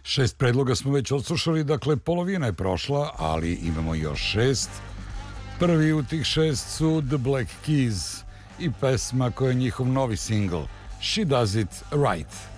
6 predloga smo već odslušali, dakle polovina je prošla, ali imamo još 6. Prvi u tih 6 su The Black Keys i pesma koja je njihov novi singl She Does It Right.